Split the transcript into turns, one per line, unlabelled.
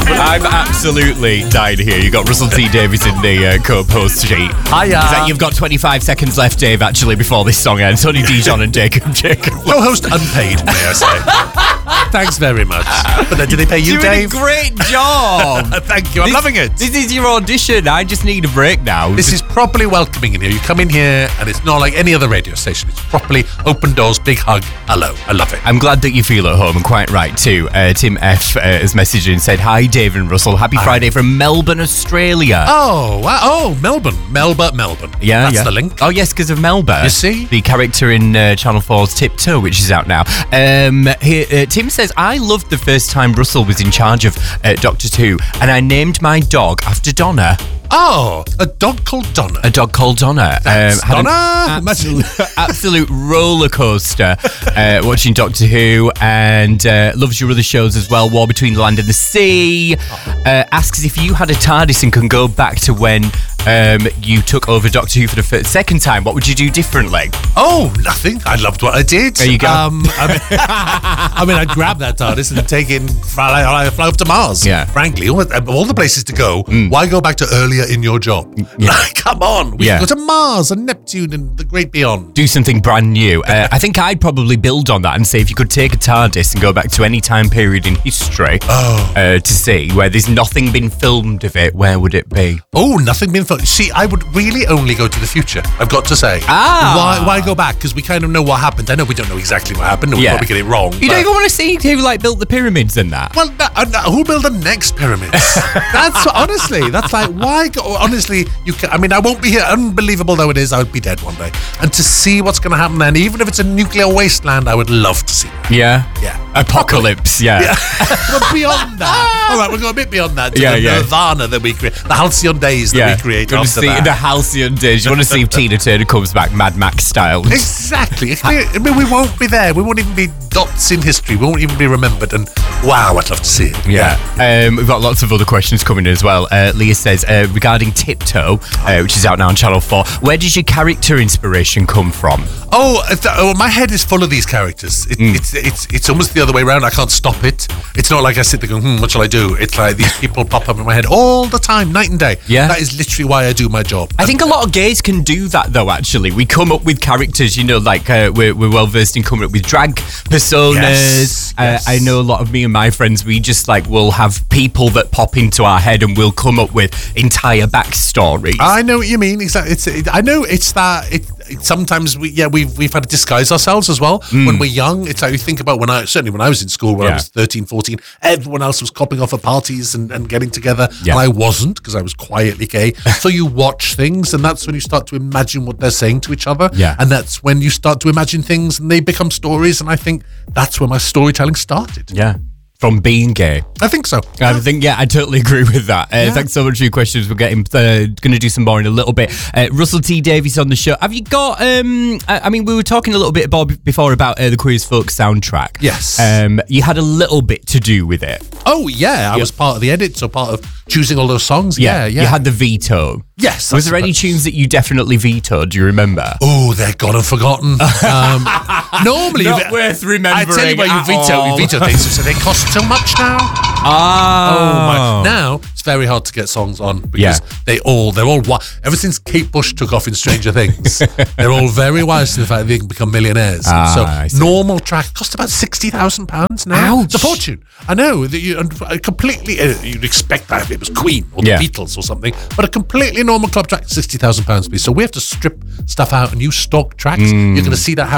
I'm absolutely dying here. You've got Russell T Davies in the co-post sheet.
Hiya.
You've got 25 seconds left, Dave, actually, before this song ends. Only Dijon and Jacob.
Co-host unpaid, may I say. Thanks very much. But did they pay you, Dave?
Doing a great job.
Thank you. I'm loving it.
This is your audition. I just need a break now.
This is properly welcoming in here. You come in here and it's not like any other radio station. It's properly open doors, big hug. Hello. I love it.
I'm glad that you feel at home, and quite right too. Tim F has messaged and said, "Hi, Dave and Russell. Happy Friday from Melbourne, Australia."
Oh, wow. Oh, Melbourne. Melbourne.
Yeah,
That's the link.
Oh, yes, because of Melba.
You see?
The character in Channel 4's Tiptoe, which is out now. Tim says, I loved the first time Russell was in charge of Doctor Who, and I named my dog after Donna.
Oh, a dog called Donna.
A dog called Donna.
Thanks,
Had
Donna.
an absolute roller coaster watching Doctor Who, and loves your other shows as well. War Between the Land and the Sea. Asks if you had a TARDIS and can go back to when you took over Doctor Who for the second time, what would you do differently?
Oh, nothing. I loved what I did.
There you go.
I mean, I'd grab that TARDIS and take it and fly off to Mars.
Yeah.
Frankly, all the places to go, why go back to earlier in your job?
Yeah.
Like, come on. We
Yeah.
can go to Mars and Neptune and the great beyond.
Do something brand new. I think I'd probably build on that and say if you could take a TARDIS and go back to any time period in history to see where there's nothing been filmed of it, where would it be?
Oh, nothing being fun. See, I would really only go to the future, I've got to say. Why go back? Because we kind of know what happened. I know we don't know exactly what happened, and we probably get it wrong.
You don't even want to see who built the pyramids and that?
Well, who built the next pyramids? Honestly, that's like, why go? Honestly, I won't be here, unbelievable though it is, I would be dead one day. And to see what's going to happen then, even if it's a nuclear wasteland, I would love to see that.
Yeah. Apocalypse, yeah.
But beyond that, all right, we'll go a bit beyond that. To the Nirvana that we create, the halcyon days that we create after that.
The halcyon days. You want to see if Tina Turner comes back Mad Max style.
Exactly. I mean, we won't be there. We won't even be dots in history. We won't even be remembered. And wow, I'd love to see it.
Yeah. We've got lots of other questions coming in as well. Leah says, regarding Tiptoe, which is out now on Channel 4, where does your character inspiration come from?
My head is full of these characters. It's almost the other way around. I can't stop it. It's not like I sit there going, what shall I do? It's like these people pop up in my head all the time, night and day.
Yeah.
That is literally why I do my job.
I think a lot of gays can do that, though, actually. We come up with characters, like we're well versed in coming up with drag personas.
Yes.
I know a lot of me and my friends, we just we'll have people that pop into our head and we'll come up with entire backstories.
I know what you mean. Exactly. I know it's that. Sometimes we've had to disguise ourselves as well when we're young. It's like you think about when I was in school when I was 13, 14, everyone else was copping off at parties and getting together, and I wasn't because I was quietly gay. So you watch things, and that's when you start to imagine what they're saying to each other, and that's when you start to imagine things, and they become stories. And I think that's where my storytelling started.
Yeah. From being gay.
I think so.
I totally agree with that. Thanks so much for your questions. We're going to do some more in a little bit. Russell T Davies on the show. Have you got, we were talking a little bit before about the Queer as Folk soundtrack.
Yes.
You had a little bit to do with it.
Oh, yeah. I was part of the edit, so part of choosing all those songs. Yeah.
You had the veto.
Yes.
Was there any tunes that you definitely vetoed? Do you remember?
Oh, they're gone and forgotten. Normally,
not worth remembering.
I tell you where you veto things. So they cost so much now.
Oh
my! Now it's very hard to get songs on because they're all ever since Kate Bush took off in Stranger Things, they're all very wise to the fact that they can become millionaires. So normal track cost about £60,000 now.
Ouch.
It's a fortune. I know that you'd expect that if it was Queen or the Beatles or something, but a completely normal club track £60,000 piece. So we have to strip stuff out and use stock tracks. You're going to see that happen